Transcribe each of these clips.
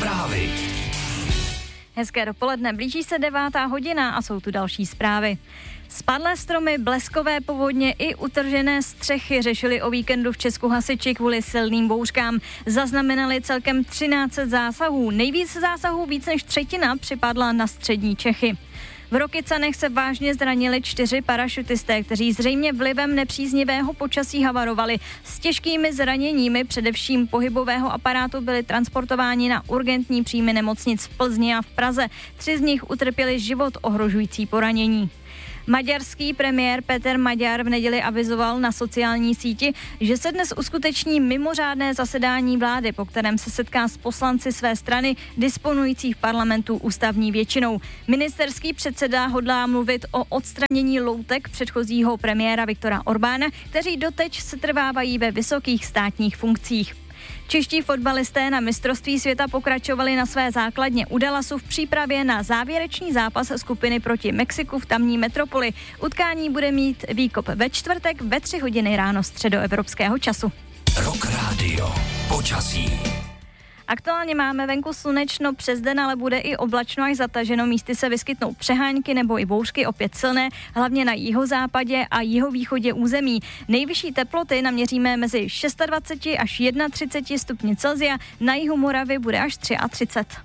Zprávy. Hezké dopoledne, blíží se 9:00 a jsou tu další zprávy. Spadlé stromy, bleskové povodně i utržené střechy řešili o víkendu v Česku hasiči kvůli silným bouřkám. Zaznamenali celkem 1300 zásahů. Nejvíc zásahů, víc než třetina, připadla na střední Čechy. V Rokycanech se vážně zranili 4 parašutisté, kteří zřejmě vlivem nepříznivého počasí havarovali. S těžkými zraněními, především pohybového aparátu, byli transportováni na urgentní příjmy nemocnic v Plzni a v Praze. 3 z nich utrpěli život ohrožující poranění. Maďarský premiér Péter Magyar v neděli avizoval na sociální síti, že se dnes uskuteční mimořádné zasedání vlády, po kterém se setká s poslanci své strany, disponující v parlamentu ústavní většinou. Ministerský předseda hodlá mluvit o odstranění loutek předchozího premiéra Viktora Orbána, kteří doteď setrvávají ve vysokých státních funkcích. Čeští fotbalisté na mistrovství světa pokračovali na své základně u Dallasu v přípravě na závěrečný zápas skupiny proti Mexiku v tamní metropoli. Utkání bude mít výkop ve čtvrtek ve 3:00 ráno středoevropského času. Rock Radio. Počasí. Aktuálně máme venku slunečno přes den, ale bude i oblačno až zataženo. Místy se vyskytnou přehánky nebo i bouřky, opět silné, hlavně na jihozápadě a jihovýchodě území. Nejvyšší teploty naměříme mezi 26 až 31 stupni Celsia, na jihu Moravy bude až 33.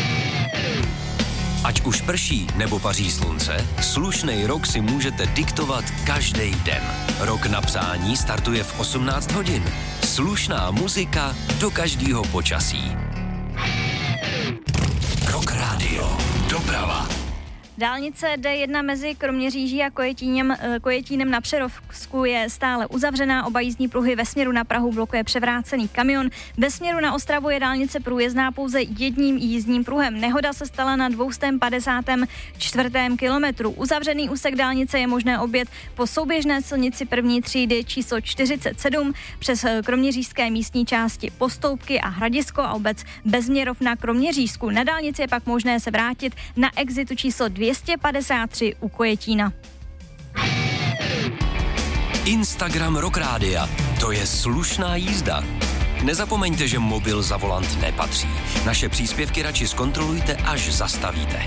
Ať už prší nebo paří slunce, slušnej rok si můžete diktovat každý den. Rok na psání startuje v 18 hodin. Slušná muzika do každého počasí. Rock Radio. Doprava. Dálnice D1 mezi Kroměříží a Kojetínem na Přerovsku je stále uzavřená. Oba jízdní pruhy ve směru na Prahu blokuje převrácený kamion. Ve směru na Ostravu je dálnice průjezdná pouze jedním jízdním pruhem. Nehoda se stala na 254. kilometru. Uzavřený úsek dálnice je možné objet po souběžné silnici první třídy číslo 47 přes kroměřížské místní části Postoupky a Hradisko a obec Bezměrov na Kroměřížsku. Na dálnici je pak možné se vrátit na exitu číslo 253 u Kojetína. Instagram Rock Rádia. To je slušná jízda. Nezapomeňte, že mobil za volant nepatří. Naše příspěvky radši zkontrolujte, až zastavíte.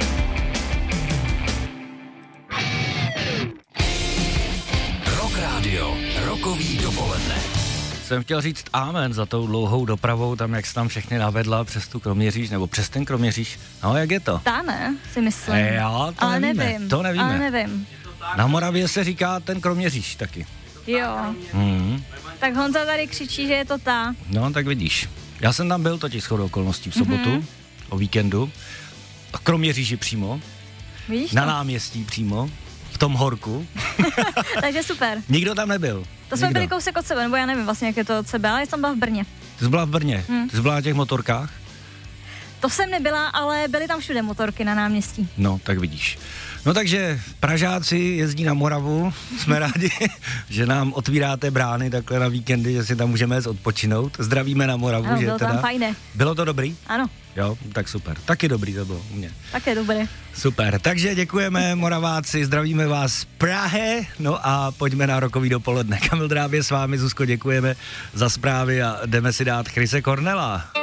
Rock Radio. Rokový dopoledne. Jsem chtěl říct amen za tou dlouhou dopravou, tam jak jsi tam všechny navedla přes tu Kroměříž, nebo přes ten Kroměříž. No, jak je to? Ta ne, si myslím. Jo, to ale nevíme. To nevíme. Ale nevím. Na Moravě se říká ten Kroměříž taky. Jo. Tak Honza tady křičí, že je to ta. No, tak vidíš. Já jsem tam byl totiž shodou okolností v sobotu, o víkendu. A Kroměříži přímo. Vidíš na to? náměstí přímo. V tom horku. Takže super. Nikdo tam nebyl. To jsme byli kousek od sebe, nebo já nevím vlastně, jak je to od sebe, ale já jsem byla v Brně. Ty jsi byla v Brně? Ty jsi byla na těch motorkách? To jsem nebyla, ale byly tam všude motorky na náměstí. No, tak vidíš. No takže Pražáci jezdí na Moravu, jsme rádi, že nám otvíráte brány takhle na víkendy, že si tam můžeme jít odpočinout. Zdravíme na Moravu. Ano, že bylo teda... tam fajné. Bylo to dobrý? Ano. Jo, tak super. Taky dobrý to bylo u mě. Také dobré. Super, takže děkujeme Moraváci, zdravíme vás z Prahy, no a pojďme na rokový dopoledne. Kamil Drábě s vámi, Zuzko, děkujeme za zprávy a jdeme si dát Chrise Cornela.